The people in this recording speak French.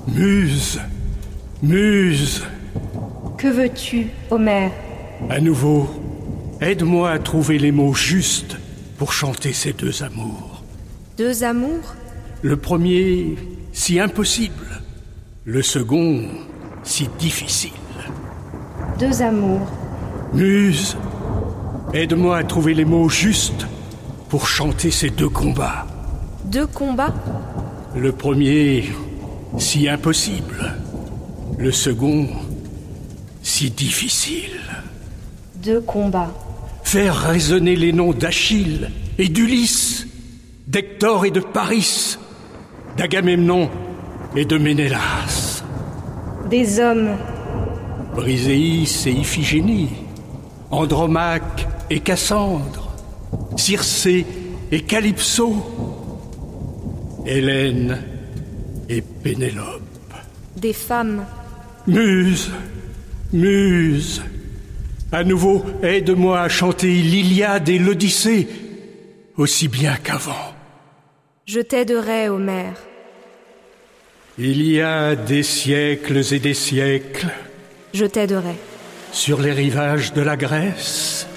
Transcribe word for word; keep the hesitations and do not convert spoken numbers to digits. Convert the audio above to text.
Muse, Muse. Que veux-tu, Homère? À nouveau, aide-moi à trouver les mots justes pour chanter ces deux amours. Deux amours? Le premier, si impossible. Le second, si difficile. Deux amours. Muse, aide-moi à trouver les mots justes pour chanter ces deux combats. Deux combats? Le premier, si impossible. Le second, si difficile. Deux combats. Faire résonner les noms d'Achille et d'Ulysse, d'Hector et de Paris, d'Agamemnon et de Ménélas. Des hommes. Briséis et Iphigénie, Andromaque et Cassandre, Circé et Calypso, Hélène et Pénélope. Des femmes. Muse, Muse, à nouveau aide-moi à chanter l'Iliade et l'Odyssée, aussi bien qu'avant. Je t'aiderai, Homère. Il y a des siècles et des siècles, Je t'aiderai. sur les rivages de la Grèce,